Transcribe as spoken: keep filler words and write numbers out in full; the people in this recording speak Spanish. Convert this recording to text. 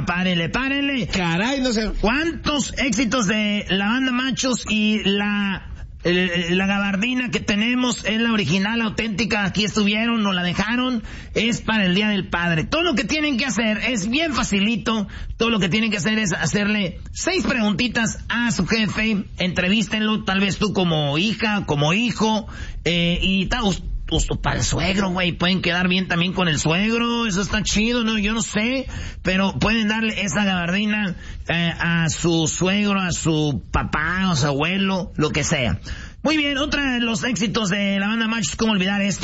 párenle, párenle. Caray, no sé. ¿Cuántos éxitos de la banda Machos y la... la gabardina que tenemos es la original, auténtica, aquí estuvieron, nos la dejaron, es para el Día del Padre. Todo lo que tienen que hacer es bien facilito, todo lo que tienen que hacer es hacerle seis preguntitas a su jefe, entrevístenlo, tal vez tú como hija, como hijo, eh, y tal, justo para el suegro, güey, pueden quedar bien también con el suegro, eso está chido, no, yo no sé, pero pueden darle esa gabardina eh, a su suegro, a su papá, a su abuelo, lo que sea. Muy bien, otra de los éxitos de la banda Machos, ¿cómo olvidar esto?